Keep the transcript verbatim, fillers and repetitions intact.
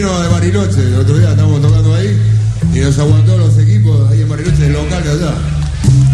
vino de Bariloche, el otro día estábamos tocando ahí y nos aguantó los equipos ahí en Bariloche, el local de allá.